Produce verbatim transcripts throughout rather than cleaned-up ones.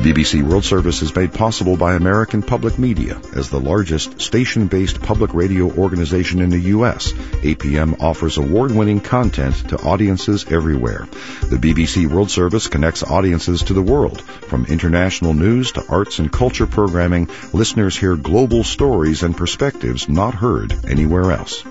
B B C World Service is made possible by American Public Media. As the largest station-based public radio organization in the U S, A P M offers award-winning content to audiences everywhere. The B B C World Service connects audiences to the world. From international news to arts and culture programming, listeners hear global stories and perspectives not heard anywhere else.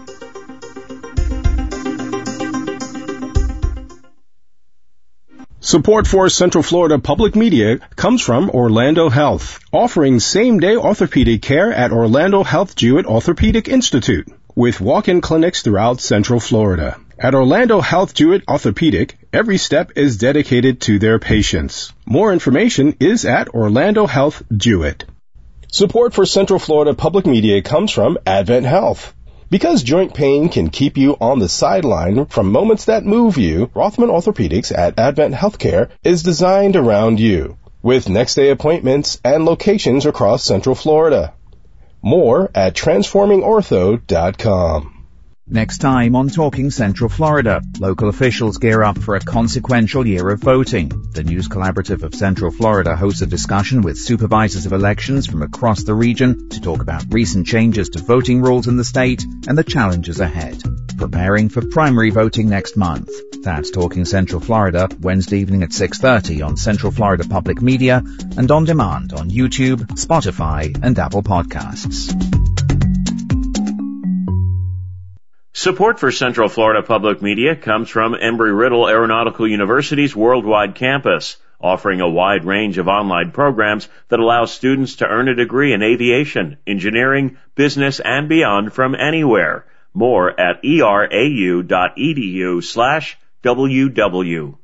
Support for Central Florida Public Media comes from Orlando Health, offering same-day orthopedic care at Orlando Health Jewett Orthopedic Institute, with walk-in clinics throughout Central Florida. At Orlando Health Jewett Orthopedic, every step is dedicated to their patients. More information is at Orlando Health Jewett. Support for Central Florida Public Media comes from Advent Health. Because joint pain can keep you on the sideline from moments that move you, Rothman Orthopedics at Advent Healthcare is designed around you, with next-day appointments and locations across Central Florida. More at transforming ortho dot com. Next time on Talking Central Florida, local officials gear up for a consequential year of voting. The News Collaborative of Central Florida hosts a discussion with supervisors of elections from across the region to talk about recent changes to voting rules in the state and the challenges ahead. Preparing for primary voting next month. That's Talking Central Florida, Wednesday evening at six thirty on Central Florida Public Media and on demand on YouTube, Spotify, and Apple Podcasts. Support for Central Florida Public Media comes from Embry-Riddle Aeronautical University's worldwide campus, offering a wide range of online programs that allow students to earn a degree in aviation, engineering, business, and beyond from anywhere. More at erau.edu slash ww.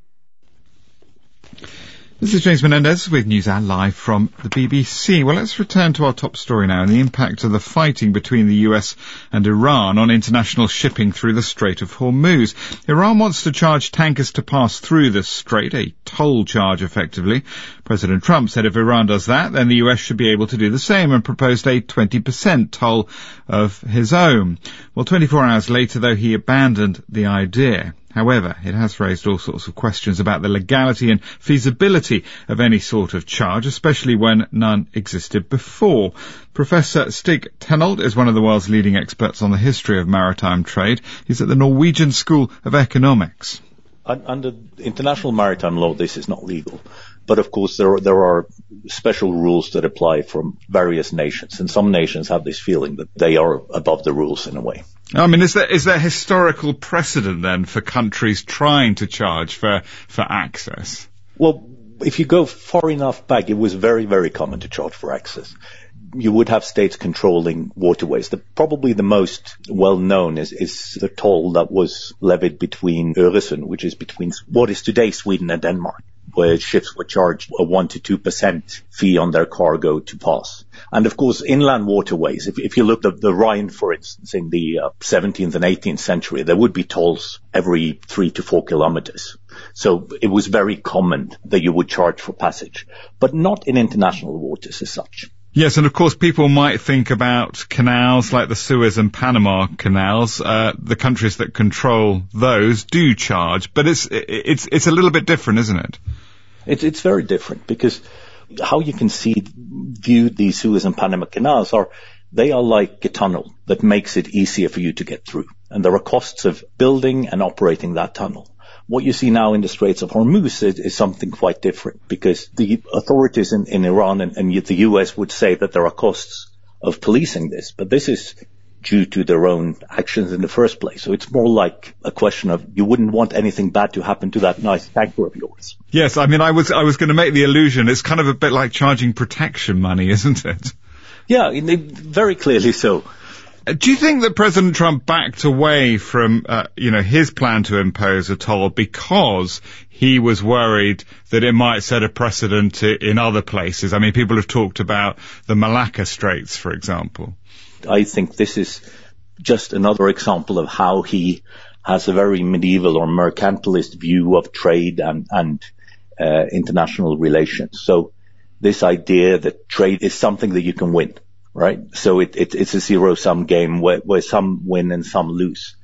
This is James Menendez with News Hour live from the B B C. Well, let's return to our top story now and the impact of the fighting between the U S and Iran on international shipping through the Strait of Hormuz. Iran wants to charge tankers to pass through the strait, a toll charge effectively. President Trump said if Iran does that, then the U S should be able to do the same and proposed a twenty percent toll of his own. Well, twenty-four hours later, though, he abandoned the idea. However, it has raised all sorts of questions about the legality and feasibility of any sort of charge, especially when none existed before. Professor Stig Tenold is one of the world's leading experts on the history of maritime trade. He's at the Norwegian School of Economics. Under international maritime law, this is not legal. But of course, there are, there are special rules that apply from various nations. And some nations have this feeling that they are above the rules in a way. I mean, is there, is there historical precedent then for countries trying to charge for, for access? Well, if you go far enough back, it was very, very common to charge for access. You would have states controlling waterways. The, probably the most well-known is, is the toll that was levied between Öresund, which is between what is today Sweden and Denmark, where ships were charged a one to two percent fee on their cargo to pass. And of course, inland waterways, if, if you look at the Rhine, for instance, in the uh, seventeenth and eighteenth century, there would be tolls every three to four kilometers. So it was very common that you would charge for passage, but not in international waters as such. Yes, and of course people might think about canals like the Suez and Panama canals. Uh, the countries that control those do charge, but it's it's it's a little bit different, isn't it? It's it's very different because how you can see view the Suez and Panama canals are they are like a tunnel that makes it easier for you to get through, and there are costs of building and operating that tunnel. What you see now in the Straits of Hormuz is, is something quite different because the authorities in, in Iran and, and the U S would say that there are costs of policing this, but this is due to their own actions in the first place. So it's more like a question of you wouldn't want anything bad to happen to that nice tanker of yours. Yes, I mean, I was I was going to make the allusion. It's kind of a bit like charging protection money, isn't it? Yeah, very clearly so. Do you think that President Trump backed away from, uh, you know, his plan to impose a toll because he was worried that it might set a precedent in other places? I mean, people have talked about the Malacca Straits, for example. I think this is just another example of how he has a very medieval or mercantilist view of trade and, and uh, international relations. So this idea that trade is something that you can win. Right? So it, it, it's a zero-sum game where, where some win and some lose.